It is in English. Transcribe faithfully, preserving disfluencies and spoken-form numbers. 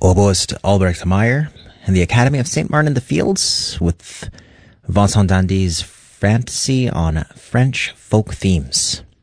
Oboist Albrecht Meyer and the Academy of Saint Martin in the Fields with Vincent Dandy's Fantasy on French Folk Themes.